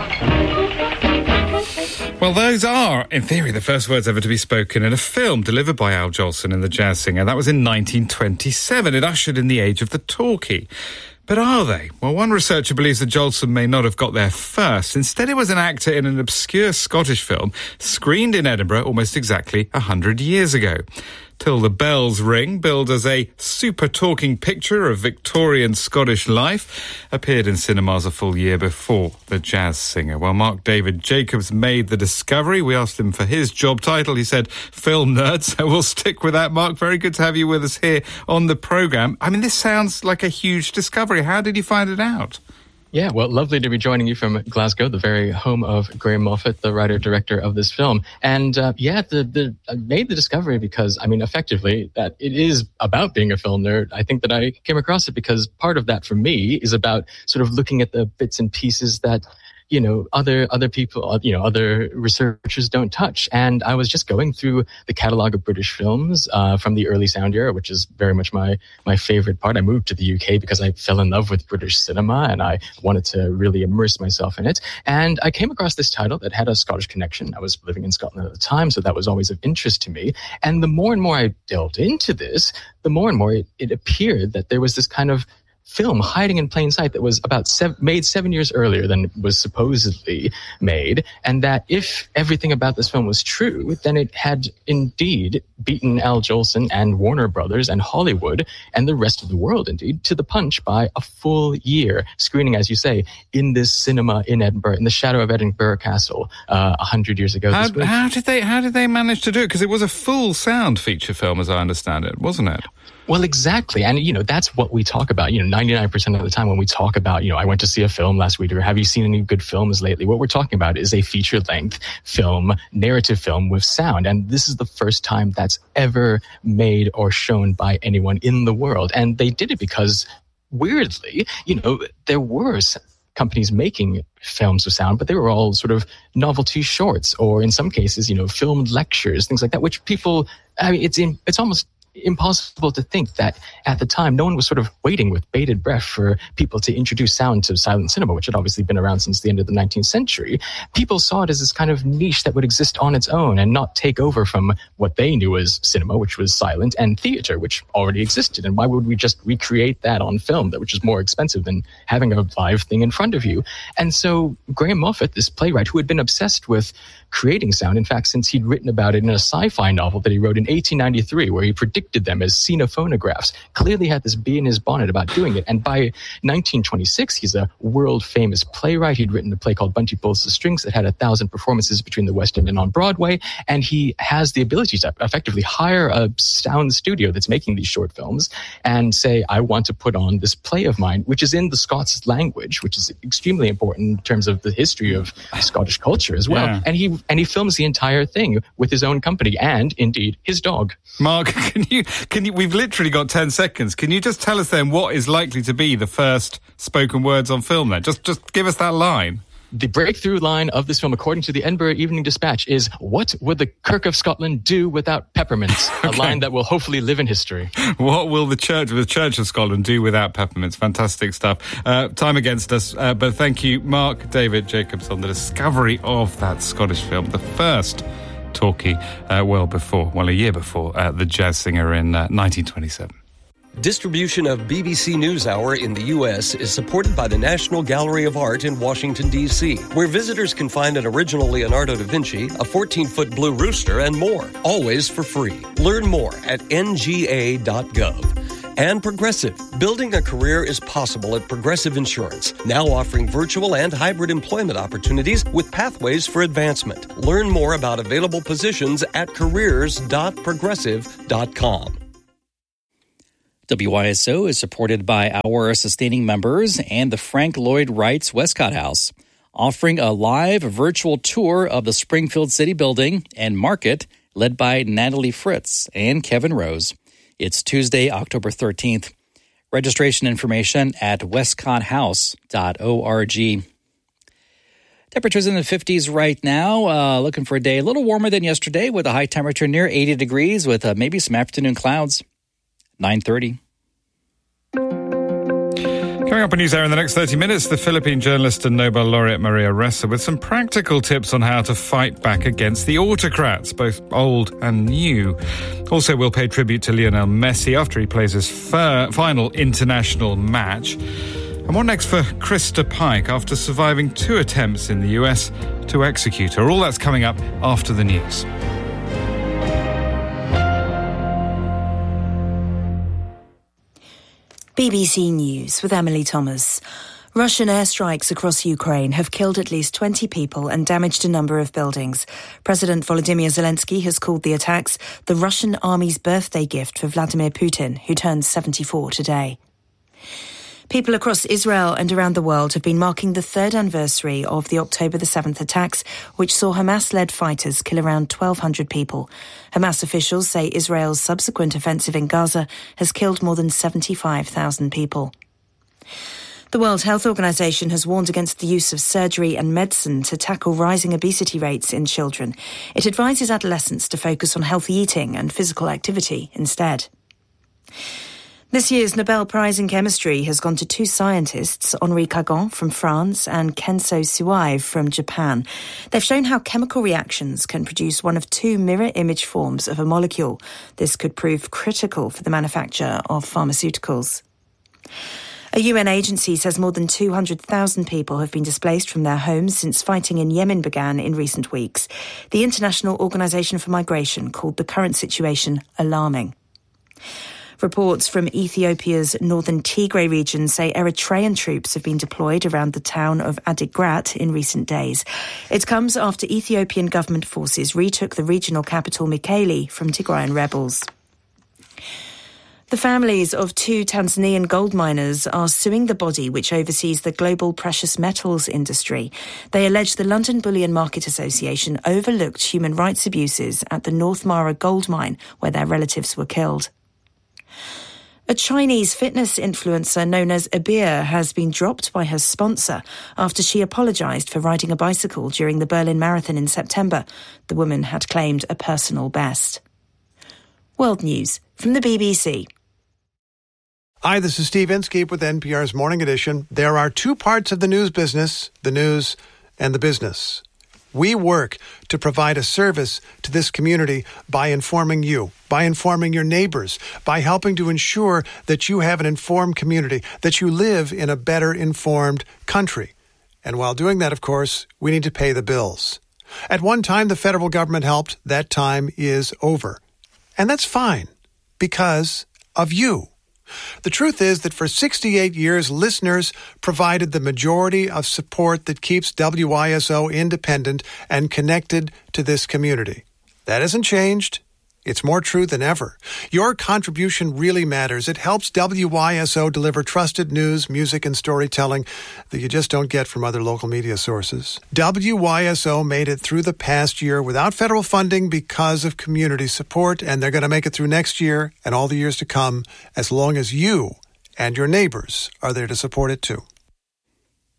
on. Well, those are, in theory, the first words ever to be spoken in a film delivered by Al Jolson and the Jazz Singer. That was in nineteen twenty-seven. It ushered in the age of the talkie. But are they? Well, one researcher believes that Jolson may not have got there first. Instead, it was an actor in an obscure Scottish film screened in Edinburgh almost exactly one hundred years ago. Till the Bells Ring, billed as a super-talking picture of Victorian Scottish life, appeared in cinemas a full year before The Jazz Singer. Well, Mark David Jacobs made the discovery. We asked him for his job title. He said, film nerd, so we'll stick with that. Mark, very good to have you with us here on the programme. I mean, this sounds like a huge discovery. How did you find it out? Yeah, well, lovely to be joining you from Glasgow, the very home of Graham Moffat, the writer-director of this film. And uh, yeah, the, the, I made the discovery because, I mean, effectively, that it is about being a film nerd. I think that I came across it because part of that for me is about sort of looking at the bits and pieces that, you know, other other people, you know, other researchers don't touch. And I was just going through the catalog of British films uh, from the early sound era, which is very much my my favorite part. I moved to the U K because I fell in love with British cinema and I wanted to really immerse myself in it. And I came across this title that had a Scottish connection. I was living in Scotland at the time, so that was always of interest to me. And the more and more I delved into this, the more and more it, it appeared that there was this kind of film hiding in plain sight that was about seven, made seven years earlier than it was supposedly made, and that if everything about this film was true, then it had indeed beaten Al Jolson and Warner Brothers and Hollywood and the rest of the world, indeed, to the punch by a full year, screening, as you say, in this cinema in Edinburgh, in the shadow of Edinburgh Castle, uh, a hundred years ago. How, how did they? How did they manage to do it? Because it was a full sound feature film, as I understand it, wasn't it? Well, exactly. And, you know, that's what we talk about. You know, ninety-nine percent of the time when we talk about, you know, I went to see a film last week or have you seen any good films lately? What we're talking about is a feature-length film, narrative film with sound. And this is the first time that's ever made or shown by anyone in the world. And they did it because, weirdly, you know, there were companies making films with sound, but they were all sort of novelty shorts or in some cases, you know, filmed lectures, things like that, which people, I mean, it's in, it's almost impossible to think that at the time no one was sort of waiting with bated breath for people to introduce sound to silent cinema, which had obviously been around since the end of the nineteenth century. People saw it as this kind of niche that would exist on its own and not take over from what they knew as cinema, which was silent, and theater, which already existed. And why would we just recreate that on film, that which is more expensive than having a live thing in front of you? And so Graham Moffat, this playwright who had been obsessed with creating sound, in fact, since he'd written about it in a sci-fi novel that he wrote in eighteen ninety-three, where he predicted them as scenophonographs, clearly had this bee in his bonnet about doing it. And by nineteen twenty-six, he's a world-famous playwright. He'd written a play called Bunty Pulls the Strings that had a thousand performances between the West End and on Broadway. And he has the ability to effectively hire a sound studio that's making these short films and say, I want to put on this play of mine, which is in the Scots language, which is extremely important in terms of the history of Scottish culture as well. Yeah. And he and he films the entire thing with his own company and, indeed, his dog. Mark, can you, can you, we've literally got ten seconds. Can you just tell us then what is likely to be the first spoken words on film then? Just, just give us that line. the breakthrough line of this film, according to the Edinburgh Evening Dispatch, is, "What would the Kirk of Scotland do without peppermints?" Okay. A line that will hopefully live in history. What will the Church, the Church of Scotland do without peppermints? Fantastic stuff. Uh, time against us, uh, but thank you, Mark David Jacobs, on the discovery of that Scottish film, the first talkie, uh, well before, well, a year before, uh, The Jazz Singer in uh, nineteen twenty-seven. Distribution of B B C NewsHour in the U S is supported by the National Gallery of Art in Washington, D C, where visitors can find an original Leonardo da Vinci, a fourteen-foot blue rooster, and more, always for free. Learn more at N G A dot gov. And Progressive. Building a career is possible at Progressive Insurance, now offering virtual and hybrid employment opportunities with pathways for advancement. Learn more about available positions at careers dot progressive dot com. W Y S O is supported by our sustaining members and the Frank Lloyd Wright's Westcott House, offering a live virtual tour of the Springfield City Building and Market, led by Natalie Fritz and Kevin Rose. It's Tuesday, October thirteenth. Registration information at westcott house dot org. Temperatures in the fifties right now. Uh, looking for a day a little warmer than yesterday with a high temperature near eighty degrees with uh, maybe some afternoon clouds. nine thirty. Coming up on NewsHour in the next thirty minutes, the Philippine journalist and Nobel laureate Maria Ressa with some practical tips on how to fight back against the autocrats, both old and new. Also, we'll pay tribute to Lionel Messi after he plays his fir- final international match. And what next for Krista Pike after surviving two attempts in the U S to execute her? All that's coming up after the news. B B C News with Emily Thomas. Russian airstrikes across Ukraine have killed at least twenty people and damaged a number of buildings. President Volodymyr Zelensky has called the attacks the Russian army's birthday gift for Vladimir Putin, who turns seventy-four today. People across Israel and around the world have been marking the third anniversary of the October the seventh attacks, which saw Hamas-led fighters kill around twelve hundred people. Hamas officials say Israel's subsequent offensive in Gaza has killed more than seventy-five thousand people. The World Health Organization has warned against the use of surgery and medicine to tackle rising obesity rates in children. It advises adolescents to focus on healthy eating and physical activity instead. This year's Nobel Prize in Chemistry has gone to two scientists, Henri Cagon from France and Kenso Suai from Japan. They've shown how chemical reactions can produce one of two mirror image forms of a molecule. This could prove critical for the manufacture of pharmaceuticals. A U N agency says more than two hundred thousand people have been displaced from their homes since fighting in Yemen began in recent weeks. The International Organization for Migration called the current situation alarming. Reports from Ethiopia's northern Tigray region say Eritrean troops have been deployed around the town of Adigrat in recent days. It comes after Ethiopian government forces retook the regional capital Mekelle from Tigrayan rebels. The families of two Tanzanian gold miners are suing the body which oversees the global precious metals industry. They allege the London Bullion Market Association overlooked human rights abuses at the North Mara gold mine where their relatives were killed. A Chinese fitness influencer known as Abir has been dropped by her sponsor after she apologised for riding a bicycle during the Berlin Marathon in September. The woman had claimed a personal best. World News from the B B C. Hi, this is Steve Inskeep with N P R's Morning Edition. There are two parts of the news business, the news and the business. We work to provide a service to this community by informing you, by informing your neighbors, by helping to ensure that you have an informed community, that you live in a better informed country. And while doing that, of course, we need to pay the bills. At one time, the federal government helped. That time is over. And that's fine because of you. The truth is that for sixty-eight years, listeners provided the majority of support that keeps W Y S O independent and connected to this community. That hasn't changed. It's more true than ever. Your contribution really matters. It helps W Y S O deliver trusted news, music, and storytelling that you just don't get from other local media sources. W Y S O made it through the past year without federal funding because of community support, and they're going to make it through next year and all the years to come as long as you and your neighbors are there to support it too.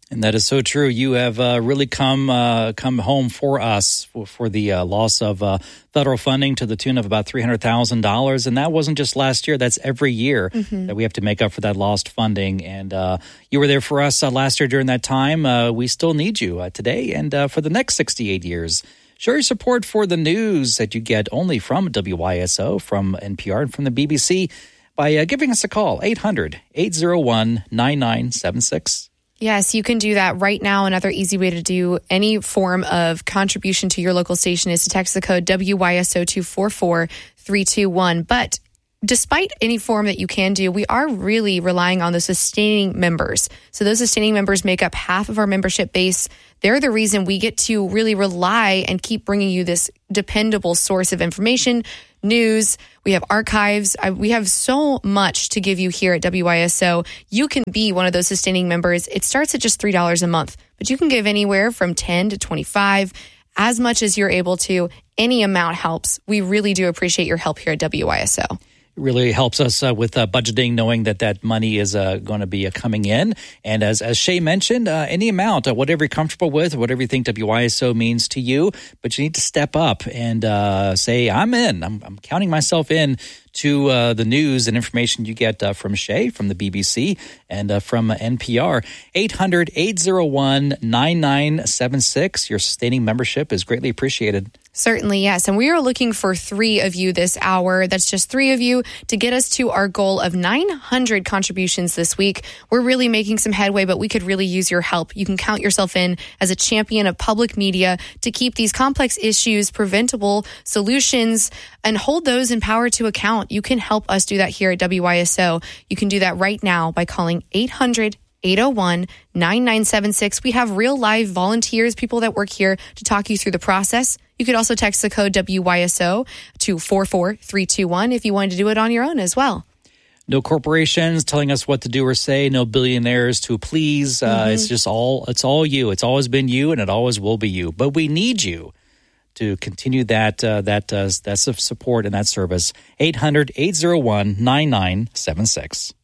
And that is so true. You have uh, really come uh, come home for us for, for the uh, loss of uh, federal funding to the tune of about three hundred thousand dollars. And that wasn't just last year. That's every year mm-hmm. that we have to make up for that lost funding. And uh, you were there for us uh, last year during that time. Uh, we still need you uh, today and uh, for the next sixty-eight years. Show your support for the news that you get only from W Y S O, from N P R, and from the B B C by uh, giving us a call, eight hundred, eight oh one, nine nine seven six. Yes, you can do that right now. Another easy way to do any form of contribution to your local station is to text the code W Y S O to four four three two one. But despite any form that you can do, we are really relying on the sustaining members. So those sustaining members make up half of our membership base. They're the reason we get to really rely and keep bringing you this dependable source of information, news. We have archives. We have so much to give you here at W Y S O. You can be one of those sustaining members. It starts at just three dollars a month, but you can give anywhere from ten to twenty-five, as much as you're able to. Any amount helps. We really do appreciate your help here at W Y S O. It really helps us uh, with uh, budgeting, knowing that that money is uh, going to be uh, coming in. And as as Shay mentioned, uh, any amount, uh, whatever you're comfortable with, whatever you think W Y S O means to you, but you need to step up and uh, say, I'm in. I'm, I'm counting myself in to uh, the news and information you get uh, from Shay, from the B B C, and uh, from uh, N P R. eight hundred, eight oh one, nine nine seven six. Your sustaining membership is greatly appreciated. Certainly, yes. And we are looking for three of you this hour. That's just three of you to get us to our goal of nine hundred contributions this week. We're really making some headway, but we could really use your help. You can count yourself in as a champion of public media to keep these complex issues preventable, solutions, and hold those in power to account. You can help us do that here at W Y S O. You can do that right now by calling eight hundred, eight oh one, nine nine seven six. We have real live volunteers, people that work here to talk you through the process. You could also text the code W Y S O to four four three two one if you wanted to do it on your own as well. No corporations telling us what to do or say. No billionaires to please. Uh, mm-hmm. It's just all, it's all you. It's always been you, and it always will be you. But we need you to continue that uh, that uh, that support and that service. eight hundred, eight oh one, nine nine seven six.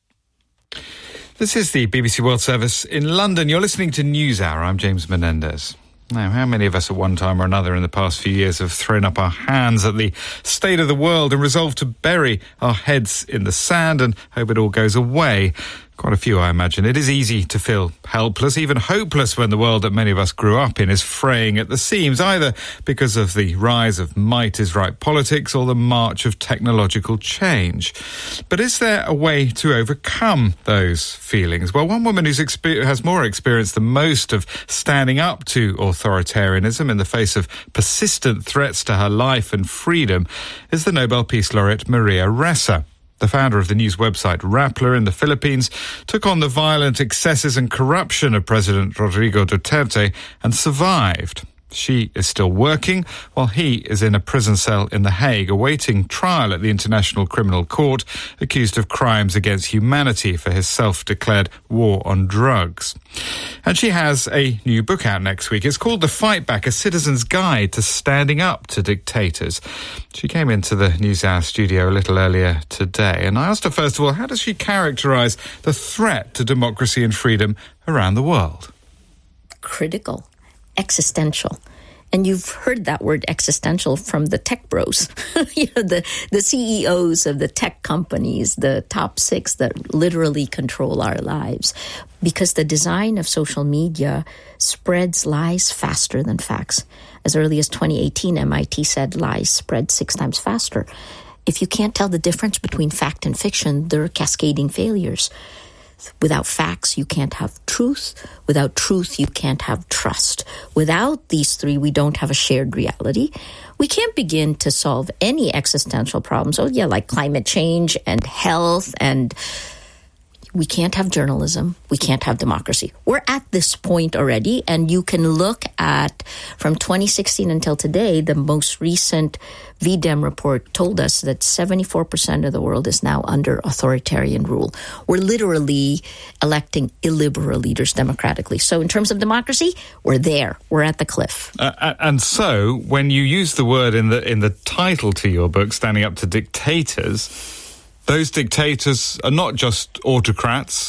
This is the B B C World Service in London. You're listening to NewsHour. I'm James Menendez. Now, how many of us at one time or another in the past few years have thrown up our hands at the state of the world and resolved to bury our heads in the sand and hope it all goes away? Quite a few, I imagine. It is easy to feel helpless, even hopeless, when the world that many of us grew up in is fraying at the seams, either because of the rise of might is right politics or the march of technological change. But is there a way to overcome those feelings? Well, one woman who's exper- has more experience than most of standing up to authoritarianism in the face of persistent threats to her life and freedom is the Nobel Peace Laureate Maria Ressa. The founder of the news website Rappler in the Philippines took on the violent excesses and corruption of President Rodrigo Duterte and survived. She is still working while he is in a prison cell in The Hague awaiting trial at the International Criminal Court, accused of crimes against humanity for his self-declared war on drugs. And she has a new book out next week. It's called The Fight Back, A Citizen's Guide to Standing Up to Dictators. She came into the NewsHour studio a little earlier today, and I asked her, first of all, how does she characterise the threat to democracy and freedom around the world? Critical. Existential. And you've heard that word existential from the tech bros, you know, the, the C E Os of the tech companies, the top six that literally control our lives. Because the design of social media spreads lies faster than facts. As early as twenty eighteen, M I T said lies spread six times faster. If you can't tell the difference between fact and fiction, there are cascading failures. Without facts, you can't have truth. Without truth, you can't have trust. Without these three, we don't have a shared reality. We can't begin to solve any existential problems. Oh, yeah, like climate change and health, and we can't have journalism. We can't have democracy. We're at this point already, and you can look at, from twenty sixteen until today, the most recent V D E M report told us that seventy-four percent of the world is now under authoritarian rule. We're literally electing illiberal leaders democratically. So in terms of democracy, we're there. We're at the cliff. Uh, and so when you use the word in the in the title to your book, Standing Up to Dictators, those dictators are not just autocrats.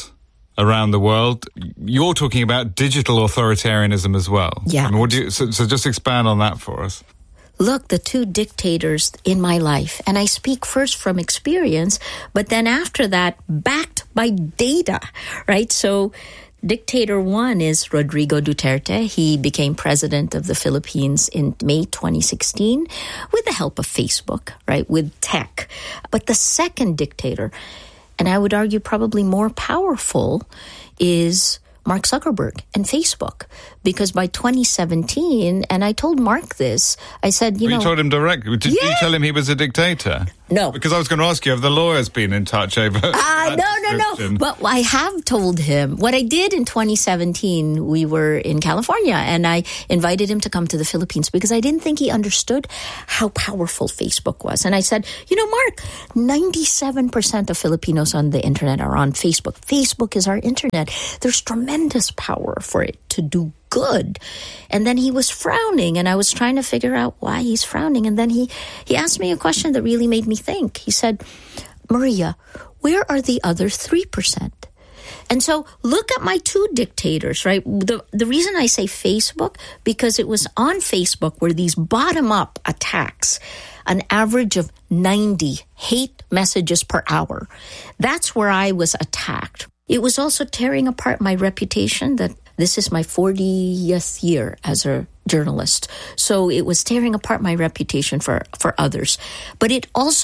around the world. You're talking about digital authoritarianism as well. Yeah. I mean, what do you, so, so just expand on that for us. Look, the two dictators in my life, and I speak first from experience, but then after that, backed by data, right? So dictator one is Rodrigo Duterte. He became president of the Philippines in May twenty sixteen with the help of Facebook, right, with tech. But the second dictator, and I would argue probably more powerful, is Mark Zuckerberg and Facebook. Because by twenty seventeen, and I told Mark this, I said, you well, know... You told him directly. Did yeah. you tell him he was a dictator? No. Because I was going to ask you, have the lawyers been in touch over uh, No, no, no. But I have told him. What I did in twenty seventeen, we were in California, and I invited him to come to the Philippines because I didn't think he understood how powerful Facebook was. And I said, you know, Mark, ninety-seven percent of Filipinos on the internet are on Facebook. Facebook is our internet. There's tremendous power for it to do good. And then he was frowning, and I was trying to figure out why he's frowning. And then he, he asked me a question that really made me think. He said, Maria, where are the other three percent? And so look at my two dictators, right? The, the reason I say Facebook, because it was on Facebook where these bottom-up attacks, an average of ninety hate messages per hour. That's where I was attacked. It was also tearing apart my reputation that this is my fortieth year as a journalist. So it was tearing apart my reputation for, for others. But it also